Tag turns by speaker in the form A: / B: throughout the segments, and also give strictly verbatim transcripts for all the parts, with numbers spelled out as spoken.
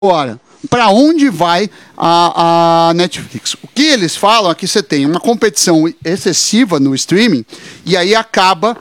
A: Agora, para onde vai a, a Netflix? O que eles falam é que você tem uma competição excessiva no streaming e aí acaba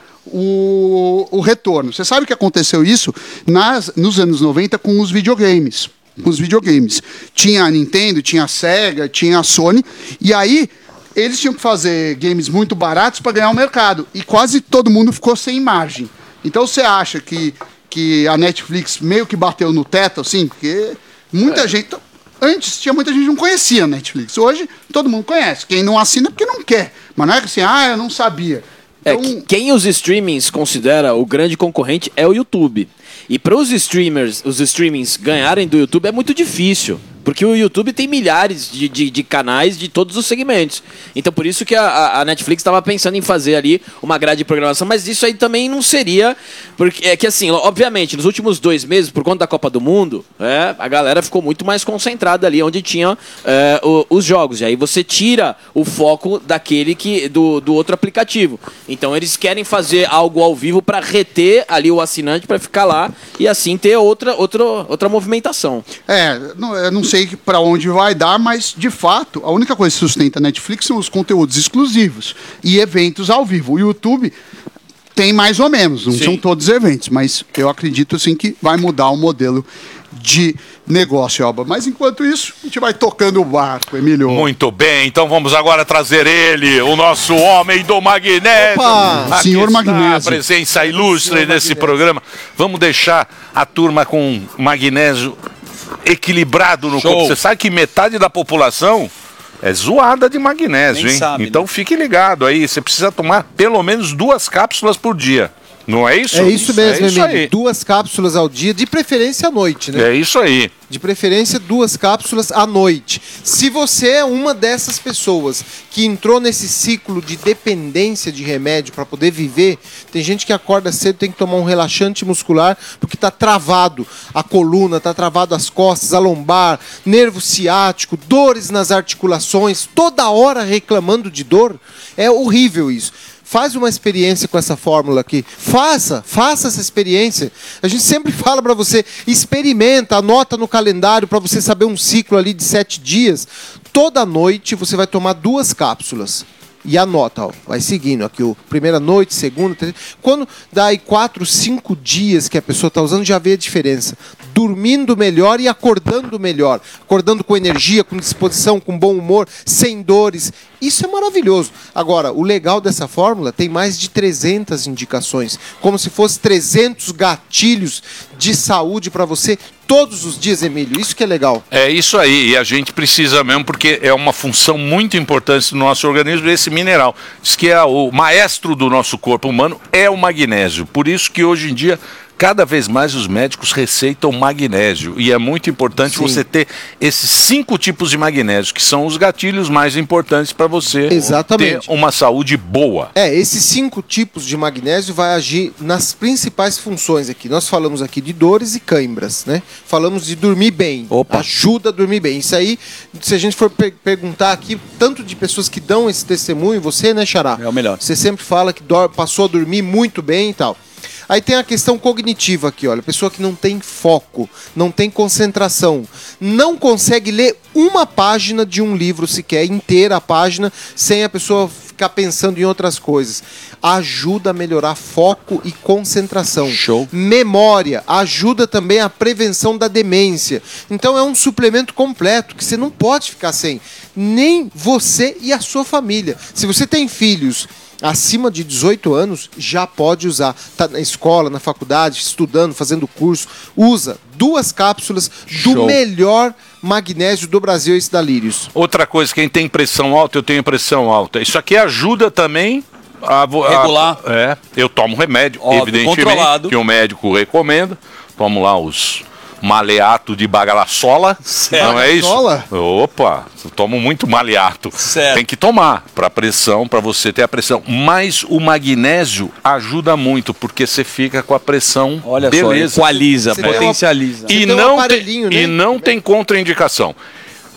A: o, o retorno. Você sabe que aconteceu isso nas, nos anos noventa com os videogames. Com os videogames. Tinha a Nintendo, tinha a Sega, tinha a Sony, e aí eles tinham que fazer games muito baratos para ganhar o mercado. E quase todo mundo ficou sem margem. Então você acha que, que a Netflix meio que bateu no teto, assim? Porque muita é. gente... Antes tinha muita gente que não conhecia a Netflix. Hoje todo mundo conhece. Quem não assina é porque não quer. Mas não é que assim, ah, eu não sabia. Então...
B: É, quem os streamings considera o grande concorrente é o YouTube. E para os streamers, os streamings ganharem do YouTube é muito difícil. Porque o YouTube tem milhares de, de, de canais de todos os segmentos. Então, por isso que a, a Netflix estava pensando em fazer ali uma grade de programação. Mas isso aí também não seria... Porque é que, assim, obviamente, nos últimos dois meses, por conta da Copa do Mundo, é, a galera ficou muito mais concentrada ali onde tinha é, o, os jogos. E aí você tira o foco daquele que, do, do outro aplicativo. Então, eles querem fazer algo ao vivo para reter ali o assinante para ficar lá e, assim, ter outra, outra, outra movimentação.
A: É, não, eu não sei para onde vai dar, mas de fato a única coisa que sustenta a Netflix são os conteúdos exclusivos e eventos ao vivo. O YouTube tem mais ou menos, não Sim. são todos eventos, mas eu acredito assim que vai mudar o modelo de negócio, Alba. Mas enquanto isso, a gente vai tocando o barco, Emílio.
C: Muito bem, então vamos agora trazer ele, o nosso homem do magnésio.
A: Opa, senhor magnésio.
C: A presença ilustre nesse programa. Vamos deixar a turma com magnésio equilibrado no Show. corpo. Você sabe que metade da população é zoada de magnésio, Nem hein? Sabe, então né? fique ligado aí. Você precisa tomar pelo menos duas cápsulas por dia. Não é isso?
D: É isso mesmo,
C: é isso
D: Emílio. Duas cápsulas ao dia, de preferência à noite, né?
C: É isso aí.
D: De preferência, duas cápsulas à noite. Se você é uma dessas pessoas que entrou nesse ciclo de dependência de remédio para poder viver, tem gente que acorda cedo, tem que tomar um relaxante muscular porque está travado a coluna, está travado as costas, a lombar, nervo ciático, dores nas articulações, toda hora reclamando de dor. É horrível isso. Faz uma experiência com essa fórmula aqui. Faça, faça essa experiência. A gente sempre fala para você, experimenta, anota no calendário para você saber um ciclo ali de sete dias. Toda noite você vai tomar duas cápsulas. E anota, ó, vai seguindo aqui, ó, primeira noite, segunda, terceira. Quando dá aí quatro, cinco dias que a pessoa está usando, já vê a diferença. Dormindo melhor e acordando melhor. Acordando com energia, com disposição, com bom humor, sem dores. Isso é maravilhoso. Agora, o legal dessa fórmula tem mais de trezentas indicações. Como se fosse trezentos gatilhos de saúde para você todos os dias, Emílio. Isso que é legal.
C: É isso aí. E a gente precisa mesmo, porque é uma função muito importante do nosso organismo, esse mineral. Diz que é o maestro do nosso corpo humano é o magnésio. Por isso que hoje em dia, cada vez mais os médicos receitam magnésio. E é muito importante Sim. você ter esses cinco tipos de magnésio, que são os gatilhos mais importantes para você
D: Exatamente.
C: ter uma saúde boa.
D: É, esses cinco tipos de magnésio vai agir nas principais funções aqui. Nós falamos aqui de dores e cãibras, né? Falamos de dormir bem.
B: Opa.
D: Ajuda a dormir bem. Isso aí, se a gente for per- perguntar aqui, tanto de pessoas que dão esse testemunho, você, né, Xará?
B: É o melhor.
D: Você sempre fala que dor- passou a dormir muito bem e tal. Aí tem a questão cognitiva aqui, olha, a pessoa que não tem foco, não tem concentração, não consegue ler uma página de um livro sequer, inteira a página, sem a pessoa ficar pensando em outras coisas. Ajuda a melhorar foco e concentração.
B: Show.
D: Memória, ajuda também a prevenção da demência. Então é um suplemento completo que você não pode ficar sem, nem você e a sua família. Se você tem filhos acima de dezoito anos, já pode usar. Está na escola, na faculdade, estudando, fazendo curso. Usa duas cápsulas do
B: Show.
D: melhor magnésio do Brasil, esse da Lírios.
C: Outra coisa, quem tem pressão alta, eu tenho pressão alta. Isso aqui ajuda também a...
B: Regular.
C: A, é, eu tomo remédio,
B: Óbvio,
C: evidentemente,
B: controlado.
C: que o médico recomenda. Tomo lá os... maleato de bagalassola,
B: Certo.
C: não é isso?
D: Bagalassola?
C: Opa, eu tomo muito maleato.
B: Certo.
C: Tem que tomar para pressão, para você ter a pressão. Mas o magnésio ajuda muito, porque você fica com a pressão,
B: Olha
C: beleza.
B: só, equaliza,
D: Você tem
B: potencializa.
D: Você
C: E
D: tem um
C: não,
D: aparelhinho,
C: tem,
D: né?
C: e não tem contraindicação.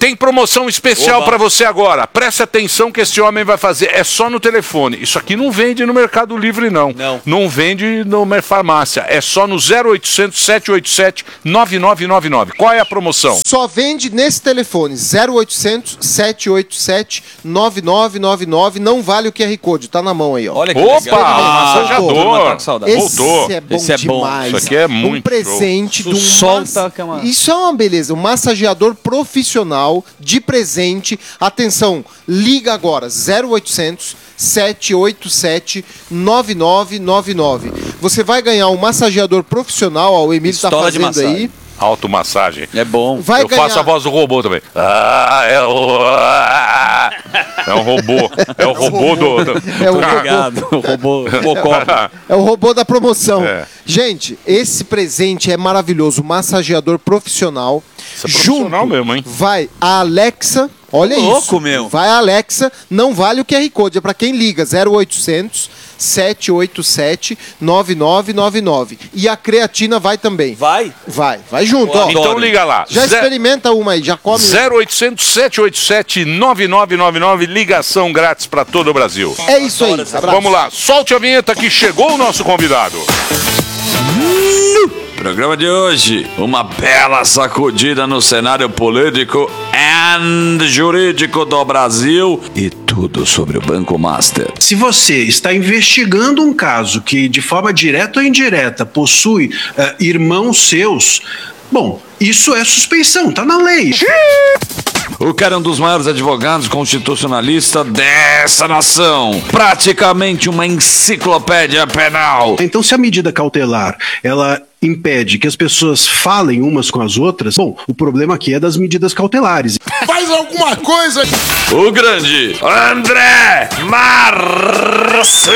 C: Tem promoção especial
B: Oba.
C: para você agora. Preste atenção que esse homem vai fazer. É só no telefone. Isso aqui não vende no Mercado Livre, não.
B: Não.
C: Não vende no farmácia. É só no zero oitocentos, sete oito sete, nove nove nove nove. Qual é a promoção?
D: Só vende nesse telefone, zero oitocentos, sete oito sete, nove nove nove nove. Não vale o Q R Code, tá na mão aí, ó.
B: Olha que
C: Opa,
B: legal.
C: massajador.
B: Tá com saudade.
D: Esse
C: Voltou.
D: é bom
B: Esse é bom.
D: demais.
C: Isso aqui é muito
D: um presente
B: show.
D: de um
B: Solta
D: mas-
B: que é uma-
D: Isso é uma beleza, um massageador profissional de presente. Atenção, liga agora zero oitocentos, sete oito sete, nove nove nove nove. Você vai ganhar um massageador profissional, ó, o Emílio tá
B: Pistola de
D: fazendo aí.
B: massagem.
C: Automassagem.
B: É bom.
D: Vai
C: Eu
D: ganhar
C: faço a voz do robô também. Ah, é o... ah, é um robô. É o robô do... do...
D: É o robô.
B: Obrigado. O robô. Robocop.
D: É o robô da promoção.
C: É.
D: Gente, esse presente é maravilhoso. Massageador profissional.
C: Isso é profissional
D: Junto
C: mesmo, hein?
D: vai a Alexa. Olha
B: Louco,
D: isso.
B: meu.
D: Vai a Alexa. Não vale o Q R Code. É pra quem liga. zero oitocentos, sete oito sete, nove nove nove nove. E a creatina vai também.
B: Vai?
D: Vai. Vai junto,
B: Boa,
D: ó.
C: Então liga lá.
D: Já
C: Zé-
D: experimenta uma aí. Já come.
C: zero oitocentos, sete oito sete, nove nove nove nove. Ligação grátis para todo o Brasil.
D: É isso aí. Abraço.
C: Vamos lá. Solte a vinheta que chegou o nosso convidado.
E: Programa de hoje, uma bela sacudida no cenário político e jurídico do Brasil e tudo sobre o Banco Master.
F: Se você está investigando um caso que, de forma direta ou indireta, possui eh, irmãos seus, bom, isso é suspeição, tá na lei.
E: O cara é um dos maiores advogados constitucionalistas dessa nação. Praticamente uma enciclopédia penal.
F: Então, se a medida cautelar, ela impede que as pessoas falem umas com as outras, bom, o problema aqui é das medidas cautelares.
G: Faz alguma coisa!
E: O grande André Marcílio!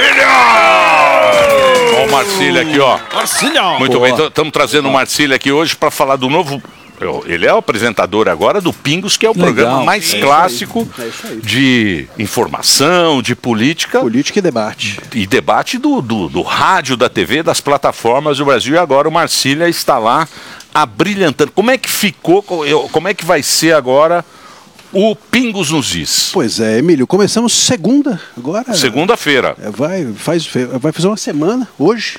C: Ó o Marcílio aqui, ó.
B: Marcilhão.
C: Muito bem, estamos trazendo o Marcílio aqui hoje para falar do novo... Ele é o apresentador agora do Pingos, que é o
B: Legal.
C: programa mais clássico de informação, de política
H: Política e debate.
C: e debate do, do, do rádio, da T V, das plataformas do Brasil. E agora o Marcílio está lá abrilhantando. Como é que ficou, como é que vai ser agora o Pingos nos Is?
H: Pois é, Emílio, começamos segunda agora.
C: Segunda-feira.
H: É, Vai, faz, vai fazer uma semana hoje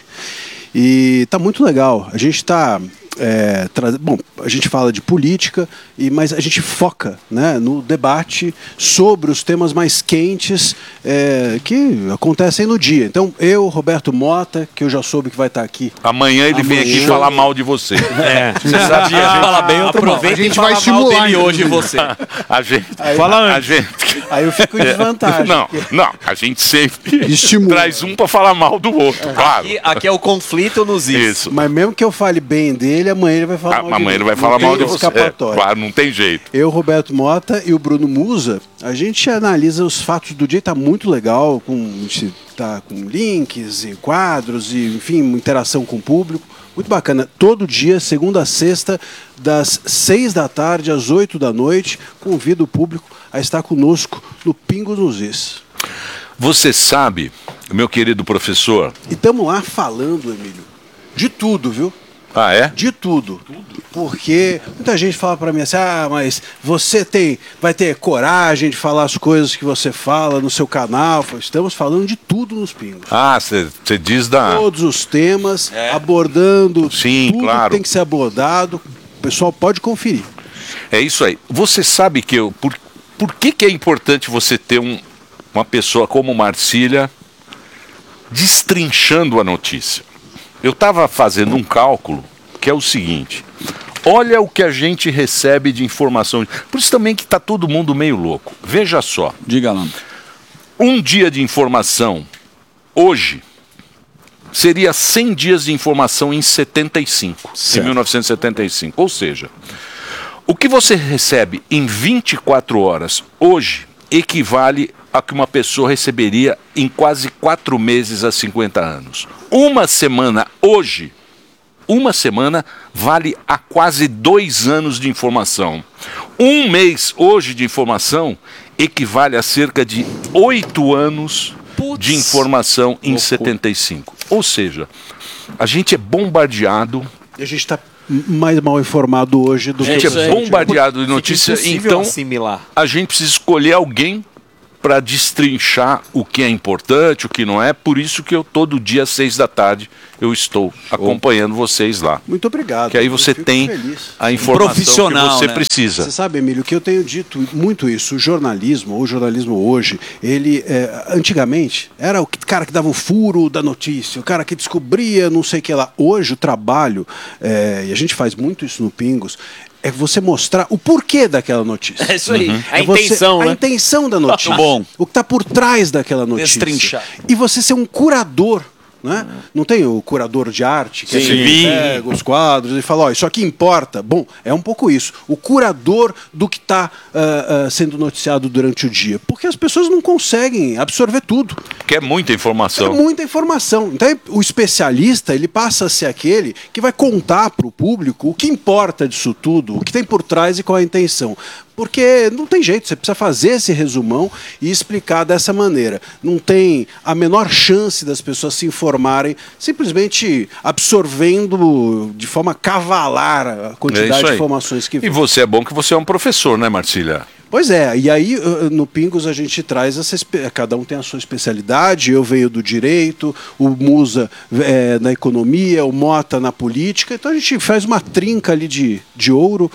H: e tá muito legal. A gente está é, tra... bom, a gente fala de política, e, mas a gente foca, né, no debate sobre os temas mais quentes é, que acontecem no dia. Então, eu, Roberto Mota, que eu já soube que vai estar aqui.
C: Amanhã ele vem
H: Amanhã.
C: aqui falar mal de você.
B: É. Você sabe que a gente fala bem, outro
A: A
B: aproveita
A: gente
B: e fala
A: vai
B: mal
A: estimular,
B: dele hoje
A: inclusive.
B: você.
C: A gente,
H: Fala
C: a gente,
H: Aí eu fico em desvantagem.
C: não, não, a gente sempre
A: Estimula.
C: traz um para falar mal do outro, claro.
B: Aqui, aqui é o conflito nos is.
C: Isso.
H: Mas mesmo que eu fale bem dele, amanhã ele vai falar
C: Ah,
H: mal de
C: amanhã
H: mim.
C: ele vai
H: Não
C: falar
H: tem
C: mal de você. É,
H: escapatória.
C: claro, não tem jeito.
H: Eu, Roberto Mota e o Bruno Musa, a gente analisa os fatos do dia, tá muito legal, com, a gente tá com links e quadros e, enfim, interação com o público. Muito bacana. Todo dia, segunda a sexta, das seis da tarde às oito da noite, convido o público a estar conosco no Pingos nos Is.
C: Você sabe, meu querido professor...
H: E estamos lá falando, Emílio, de tudo, viu?
C: Ah, é?
H: De tudo. Porque muita gente fala pra mim assim, ah, mas você tem, vai ter coragem de falar as coisas que você fala no seu canal. Eu falo, estamos falando de tudo nos Pingos.
C: Ah, você diz da...
H: Todos os temas, abordando
C: Sim,
H: tudo
C: claro.
H: que tem que ser abordado. O pessoal pode conferir.
C: É isso aí. Você sabe que eu... Por, por que que é importante você ter um, uma pessoa como Marcília destrinchando a notícia? Eu estava fazendo um cálculo que é o seguinte: olha o que a gente recebe de informação. Por isso também que está todo mundo meio louco. Veja só.
E: Diga lá.
C: Um dia de informação hoje seria cem dias de informação em setenta e cinco, em mil novecentos e setenta e cinco. Ou seja, o que você recebe em vinte e quatro horas hoje equivale a que uma pessoa receberia em quase quatro meses a cinquenta anos. Uma semana hoje, uma semana vale a quase dois anos de informação. Um mês hoje de informação equivale a cerca de oito anos de informação em setenta e cinco. Ou seja, a gente é bombardeado
H: E a gente está mais mal informado hoje do
C: A gente
H: que
C: é bombardeado de notícias, então
B: assimilar.
C: a gente precisa escolher alguém para destrinchar o que é importante, o que não é. Por isso que eu todo dia às seis da tarde eu estou acompanhando vocês lá.
H: Muito obrigado.
C: Que aí você tem
H: feliz.
C: a informação
E: Profissional,
C: que você
E: né?
C: precisa.
H: Você sabe, Emílio, que eu tenho dito muito isso. O jornalismo, o jornalismo hoje, ele é, antigamente era o cara que dava o furo da notícia, o cara que descobria não sei o que lá. Hoje o trabalho, é, e a gente faz muito isso no Pingos, é você mostrar o porquê daquela notícia.
B: É isso aí. A
H: É você-
B: intenção, né?
H: A intenção da notícia.
E: Bom.
H: O que está por trás daquela notícia.
E: Destrinchar.
H: E você ser um curador. Né? Não tem o curador de arte que
B: Sim.
H: ele pega os quadros e fala, ó, isso aqui importa. Bom, é um pouco isso. O curador do que está uh, uh, sendo noticiado durante o dia. Porque as pessoas não conseguem absorver tudo.
C: Que é muita
H: É
C: informação.
H: muita informação. Então o especialista ele passa a ser aquele que vai contar para o público o que importa disso tudo, o que tem por trás e qual é a intenção. Porque não tem jeito, você precisa fazer esse resumão e explicar dessa maneira. Não tem a menor chance das pessoas se informarem simplesmente absorvendo de forma cavalar a
C: É
H: quantidade
C: isso
H: de
C: aí.
H: informações que
C: E
H: vem.
C: você é bom que você é um professor, né, Marcília?
H: Pois é, e aí uh, no Pingos a gente traz essa espe- cada um tem a sua especialidade. Eu venho do direito, o Musa é, na economia, o Mota na política. Então a gente faz uma trinca ali de, de ouro.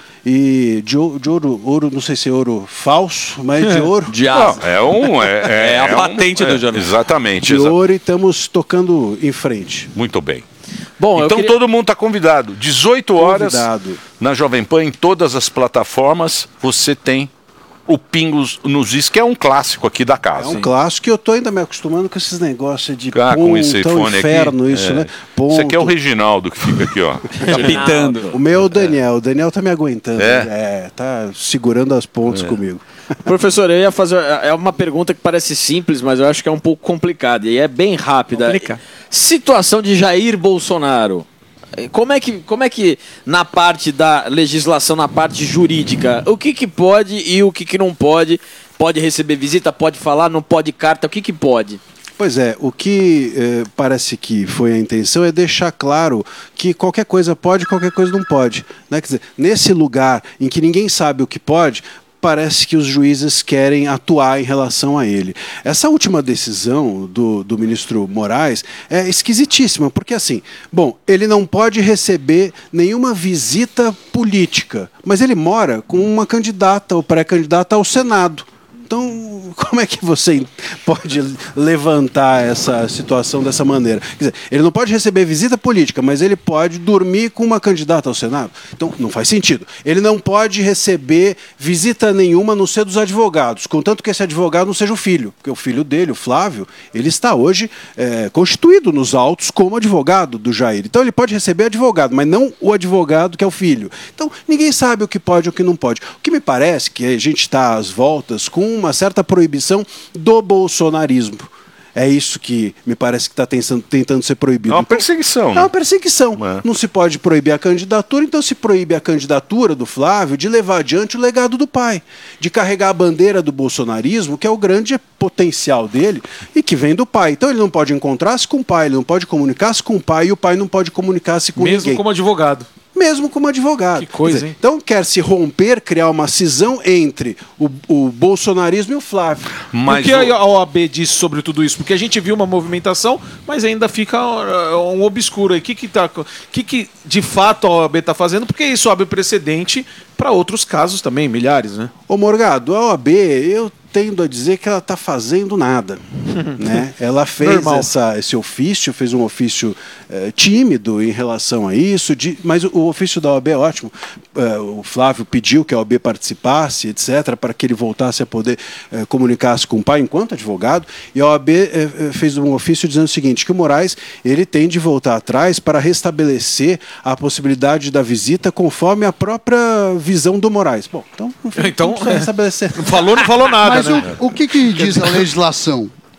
H: E de, ou- de ouro, ouro, não sei se é ouro falso, mas de ouro.
E: De
C: Não,
E: asa.
C: é um. É,
E: É a
C: um-
E: patente do
C: é,
E: jornal.
C: Exatamente.
H: De
C: exa-
H: ouro e estamos tocando em frente.
C: Muito bem.
B: Bom, eu
C: Então
B: queria-
C: todo mundo está convidado. dezoito horas
H: Convidado.
C: na Jovem Pan, em todas as plataformas, você tem o Pingos nos Is, que é um clássico aqui da
H: É
C: casa.
H: um clássico que eu tô ainda me acostumando com esses negócios de
C: Ah, com esse
H: ponto, é um
C: fone
H: inferno
C: aqui.
H: isso,
C: É.
H: né?
C: Esse aqui é o
H: Ponto.
C: Reginaldo que fica aqui, ó.
E: Tá pitando.
H: O meu é o Daniel. O Daniel tá me aguentando.
C: É?
H: É, tá segurando as pontas comigo.
B: Professor, eu ia fazer. É uma pergunta que parece simples, mas eu acho que é um pouco complicada. E é bem rápida.
D: Complica.
B: Situação de Jair Bolsonaro. Como é, que, como é que, na parte da legislação, na parte jurídica, o que, que pode e o que, que não pode? Pode receber visita, pode falar, não pode carta, o que, que pode?
H: Pois é, o que eh, parece que foi a intenção é deixar claro que qualquer coisa pode, qualquer coisa não pode. Né? Quer dizer, nesse lugar em que ninguém sabe o que pode, parece que os juízes querem atuar em relação a ele. Essa última decisão do, do ministro Moraes é esquisitíssima, porque assim, bom, ele não pode receber nenhuma visita política, mas ele mora com uma candidata ou pré-candidata ao Senado. Então, como é que você pode levantar essa situação dessa maneira? Quer dizer, ele não pode receber visita política, mas ele pode dormir com uma candidata ao Senado. Então, não faz sentido. Ele não pode receber visita nenhuma no ser dos advogados, contanto que esse advogado não seja o filho, porque o filho dele, o Flávio, ele está hoje é, constituído nos autos como advogado do Jair. Então, ele pode receber advogado, mas não o advogado que é o filho. Então, ninguém sabe o que pode e o que não pode. O que me parece que a gente está às voltas com uma certa proibição do bolsonarismo. É isso que me parece que está tentando, tentando ser proibido.
C: É uma perseguição,
H: É
C: né?
H: uma perseguição.
C: É.
H: Não se pode proibir a candidatura, então se proíbe a candidatura do Flávio de levar adiante o legado do pai, de carregar a bandeira do bolsonarismo, que é o grande potencial dele e que vem do pai. Então ele não pode encontrar-se com o pai, ele não pode comunicar-se com o pai e o pai não pode comunicar-se com
I: Mesmo
H: ninguém.
I: como advogado.
H: Mesmo como advogado.
I: Que coisa,
H: Quer dizer,
I: hein?
H: então quer se romper, criar uma cisão entre o, o bolsonarismo e o Flávio.
C: Mas
I: o que
C: o-
I: a O A B disse sobre tudo isso? Porque a gente viu uma movimentação, mas ainda fica uh, um obscuro aí. O que, que, tá, que, que de fato a O A B está fazendo? Porque isso abre precedente para outros casos também, milhares, né?
H: Ô Morgado, a O A B, eu tendo a dizer que ela está fazendo nada. Né? Ela fez
I: Normal.
H: essa, esse ofício, fez um ofício eh, tímido em relação a isso, de, mas o, o ofício da O A B é ótimo. Eh, o Flávio pediu que a O A B participasse, etcétera, para que ele voltasse a poder eh, comunicar-se com o pai enquanto advogado, e a O A B eh, eh, fez um ofício dizendo o seguinte, que o Moraes ele tem de voltar atrás para restabelecer a possibilidade da visita conforme a própria visão do Moraes. Bom, então,
I: Então,
H: não precisa
I: é.
H: restabelecer.
I: Não falou, não falou nada,
A: Mas
I: né?
A: o, o que, que diz a legislação?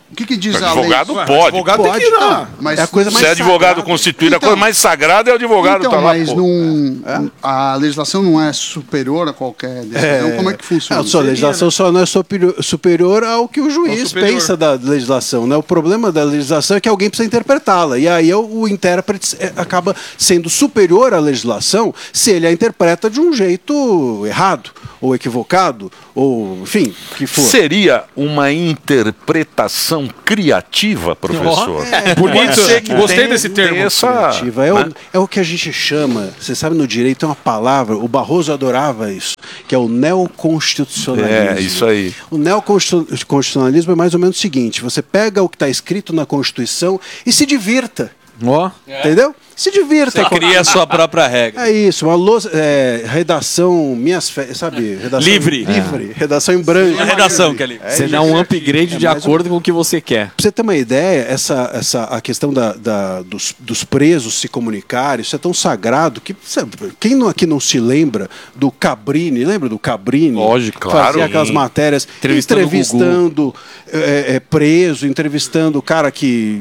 A: O que, que diz
C: O
A: a
C: advogado
A: lei?
C: pode.
I: Advogado tem que dar.
A: Mas
H: É a coisa mais
C: Se é advogado
H: sagrada.
C: constituído, a
A: Então-
C: coisa mais sagrada é o advogado
A: Então,
C: tá lá.
A: mas
C: pô.
A: não, a legislação não é superior a qualquer decisão. Como é que funciona?
H: A sua legislação só não é superior, superior ao que o juiz
I: superior.
H: pensa da legislação, né? O problema da legislação é que alguém precisa interpretá-la. E aí o, o intérprete é, acaba sendo superior à legislação se ele a interpreta de um jeito errado, ou equivocado, ou enfim, que for.
C: Seria uma interpretação criativa, professor?
I: Bonito.
C: ser que
I: Gostei
C: tem-
I: desse
C: tem
I: termo.
C: essa,
H: Criativa. É,
C: né?
H: o, é o que a gente chama, você sabe, no direito tem uma palavra, o Barroso adorava isso, que é o neoconstitucionalismo.
C: É, isso aí.
H: O neoconstitucionalismo é mais ou menos o seguinte: você pega o que está escrito na Constituição e se divirta.
I: Ó.
H: Entendeu? Se divirta.
J: Você cria a sua própria regra.
H: É isso, uma lousa, é, redação, minhas férias, sabe? Redação
J: Livre.
H: Livre, redação em branco.
J: A redação, que é livre.
H: É
B: Você
H: isso.
B: dá um upgrade
H: É
B: de
H: mais um-
B: acordo com o que você quer.
H: Pra você ter uma ideia, essa, essa, a questão da, da- dos, dos presos se comunicarem, isso é tão sagrado que sabe, quem não, aqui não se lembra do Cabrini, lembra do Cabrini?
C: Lógico,
H: Que
C: claro.
H: Fazia aquelas matérias
B: Entrevistando o
H: entrevistando é, é, preso, entrevistando cara que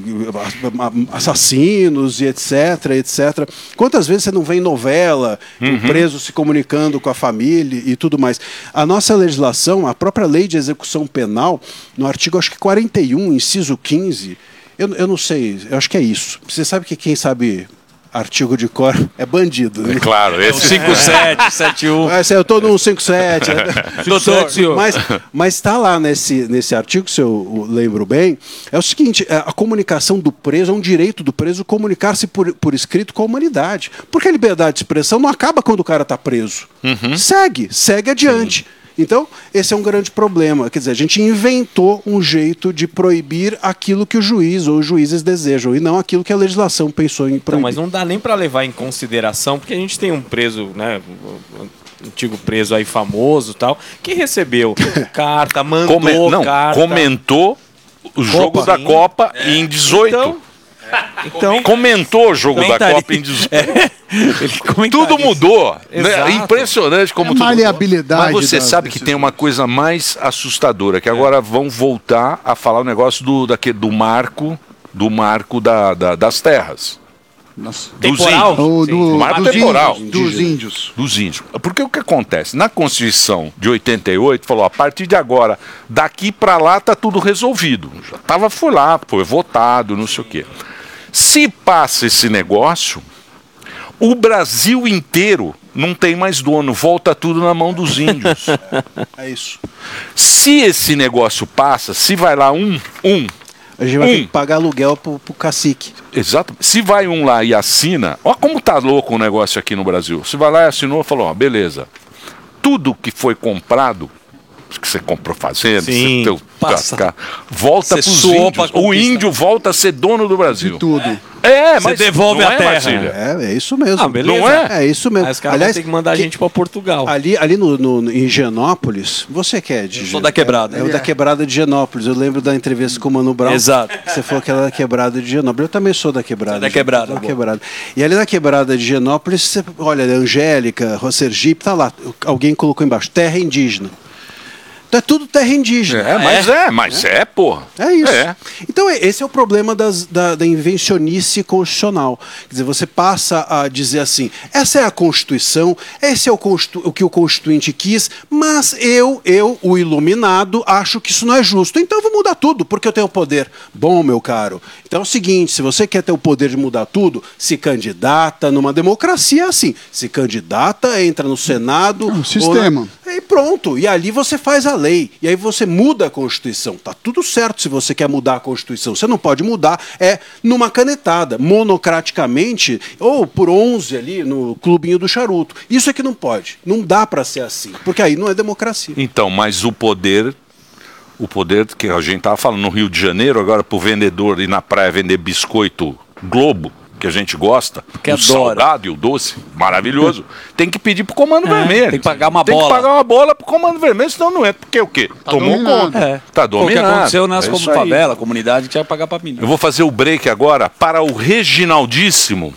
H: assassinos e etc, etcétera. Quantas vezes você não vê em novela
C: Uhum.
H: o preso se comunicando com a família e tudo mais? A nossa legislação, a própria lei de execução penal, no artigo acho que quarenta e um, inciso quinze, eu, eu não sei, eu acho que é isso. Você sabe que quem sabe artigo de cor é bandido, né?
C: É claro, esse
J: cinco sete, sete um.
H: Ah, esse aí eu tô no cinco sete.
J: Doutor, senhor.
H: Mas, mas tá lá nesse, nesse artigo, se eu lembro bem, é o seguinte: a comunicação do preso é um direito do preso comunicar-se por, por escrito com a humanidade. Porque a liberdade de expressão não acaba quando o cara tá preso. Segue, segue adiante. Então, esse é um grande problema. Quer dizer, a gente inventou um jeito de proibir aquilo que o juiz ou os juízes desejam, e não aquilo que a legislação pensou em
J: Não,
H: proibir.
J: mas não dá nem pra levar em consideração, porque a gente tem um preso, né, um antigo preso aí famoso e tal, que recebeu carta, mandou
C: Come- não,
J: carta.
C: comentou o jogo da
J: sim.
C: Copa em dezoito.
J: Então, então
C: Comentou o jogo da
J: Comentaria.
C: Copa em dezoito.
J: ele comentaria
C: Tudo
J: isso.
C: mudou. Né?
J: Exato.
C: Impressionante como
A: É
C: tudo mudou.
A: maleabilidade
C: Mas você
A: das
C: sabe que tem uma coisa mais assustadora, que agora vão voltar a falar o negócio do, daque- do marco, do marco da, da- das terras.
A: Nossa.
C: Dos
J: Temporal?
C: índios.
A: O do,
C: Marco
A: dos
C: temporal.
A: índios, dos índios.
C: Dos índios. Porque o que acontece? Na Constituição de oitenta e oito, falou, a partir de agora, daqui para lá tá tudo resolvido. Já tava, foi lá, foi votado, não sei o quê. Se passa esse negócio, o Brasil inteiro não tem mais dono, volta tudo na mão dos índios.
H: É isso.
C: Se esse negócio passa, se vai lá um, um,
H: A gente vai
C: Um.
H: ter que pagar aluguel pro, pro cacique.
C: exato, se vai um lá e assina, ó como tá louco o negócio aqui no Brasil. Se vai lá e assinou, falou, ó, beleza. Tudo que foi comprado, que você comprou fazenda,
J: Sim,
C: você teu,
J: passa.
C: ca- volta
J: Você
C: pros
J: suou
C: índios.
J: pra
C: O
J: conquistar.
C: índio volta a ser dono do Brasil.
A: Tudo.
C: É,
J: Você
C: mas
J: devolve
C: não
J: a
C: é,
J: terra.
C: Marcília?
H: É, é isso mesmo.
J: Ah, beleza.
C: Não é?
H: É isso mesmo.
J: Aí os caras vão ter que mandar a gente pra Portugal.
H: Ali, ali no, no- em Genópolis, você que é de
J: Eu sou da quebrada.
H: É, o da quebrada de Genópolis. Eu lembro da entrevista com o Mano Brown.
J: Exato.
H: Você falou que era da quebrada de Genópolis. Eu também sou da quebrada.
J: Você é da quebrada,
H: Da
J: boa.
H: quebrada. E ali na quebrada de Genópolis, você, olha, Angélica, Sergipe, tá lá. Alguém colocou embaixo, terra indígena. Então é tudo terra indígena.
C: É, mas é, mas é, porra.
H: É isso.
C: É.
H: Então, é- esse é o problema das- da, da invencionice constitucional. Quer dizer, você passa a dizer assim: essa é a Constituição, esse é o, constitu- o que o Constituinte quis, mas eu, eu, o iluminado, acho que isso não é justo. Então eu vou mudar tudo, porque eu tenho o poder. Bom, meu caro, então é o seguinte: se você quer ter o poder de mudar tudo, se candidata numa democracia é assim. Se candidata, entra no Senado.
A: É um
H: ou
A: sistema.
H: na- E pronto. E ali você faz a lei. E aí você muda a Constituição. Tá tudo certo se você quer mudar a Constituição. Você não pode mudar é numa canetada, monocraticamente, ou por onze ali no clubinho do charuto. Isso é que não pode. Não dá para ser assim. Porque aí não é democracia.
C: Então, mas o poder, o poder que a gente tava falando no Rio de Janeiro, agora pro vendedor ir na praia vender biscoito Globo, que a gente gosta,
J: Que
C: o
J: adora.
C: salgado e o doce, maravilhoso, tem que pedir pro Comando
J: É,
C: Vermelho.
J: tem que pagar uma
C: Tem
J: bola.
C: que pagar uma bola pro Comando Vermelho, senão não é. Porque o quê? Tomou
A: dominado.
C: conta.
J: É.
C: Tá
J: O que
C: dominado.
J: aconteceu nas
C: É
J: como
C: isso aí.
J: favela, comunidade, que vai pagar pra mim.
C: Eu vou fazer o break agora para o Reginaldíssimo.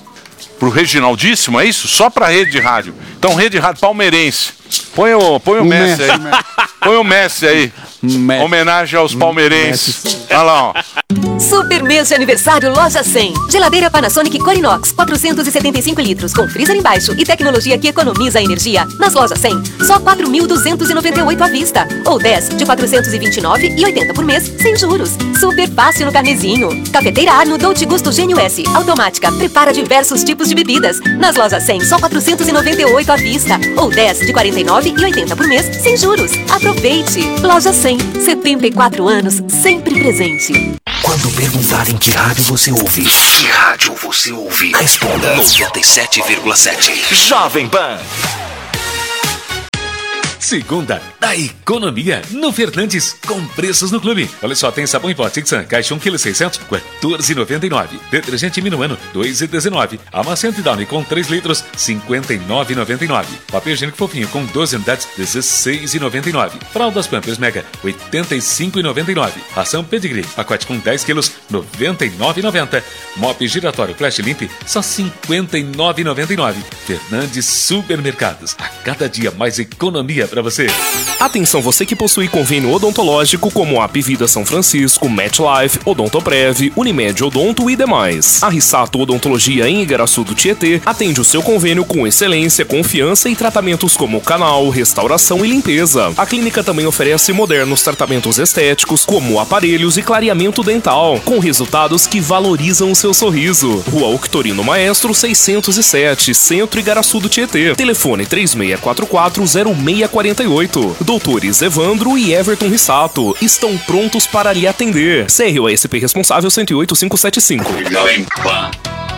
C: Pro Reginaldíssimo, é isso? Só pra rede de rádio. Então, rede de rádio palmeirense. Põe o, põe o,
A: O
C: Messi
A: Messi,
C: aí.
A: o Messi.
C: Põe o Messi aí. Homenagem aos palmeirenses. Olha lá, ó.
K: Super mês de aniversário Loja cem. Geladeira Panasonic Corinox, quatrocentos e setenta e cinco litros, com freezer embaixo e tecnologia que economiza energia. Nas Lojas cem, só quatro mil duzentos e noventa e oito à vista. Ou dez de quatrocentos e vinte e nove e oitenta por mês, sem juros. Super fácil no carnezinho. Cafeteira Arno Dolce Gusto Gênio S. Automática, prepara diversos tipos de bebidas. Nas Lojas cem, só quatrocentos e noventa e oito à vista. Ou dez de quarenta e nove e oitenta por mês, sem juros. Aproveite! Loja cem, setenta e quatro anos, sempre presente.
L: Quando perguntarem que rádio você ouve, que rádio você ouve, responda noventa e sete vírgula sete. Jovem Pan.
M: Segunda da economia no Fernandes, com preços no clube. Olha só, tem sabão em pó Tixan, caixa um quilo e seiscentos, quatorze e noventa e nove. Detergente Minuano, dois e dezenove. Amaciante Downy com três litros, cinquenta e nove e noventa e nove. Papel higiênico fofinho com doze unidades, dezesseis e noventa e nove. Fraldas Pampers Mega, oitenta e cinco e noventa e nove. Ração Pedigree, pacote com dez quilos, noventa e nove e noventa. Mop giratório Flash Limp, só cinquenta e nove e noventa e nove. Fernandes Supermercados, a cada dia mais economia para você.
N: Atenção você que possui convênio odontológico como a Apivida São Francisco, MetLife, Odontoprev, Unimed Odonto e demais. A Rissato Odontologia em Igaraçu do Tietê atende o seu convênio com excelência, confiança e tratamentos como canal, restauração e limpeza. A clínica também oferece modernos tratamentos estéticos como aparelhos e clareamento dental, com resultados que valorizam o seu sorriso. Rua Octorino Maestro seiscentos e sete, Centro Igaraçu do Tietê. Telefone três seis quatro quatro zero seis quarenta e oito. Doutores Evandro e Everton Rissato estão prontos para lhe atender. C R O S P responsável cento e oito mil quinhentos e setenta e cinco.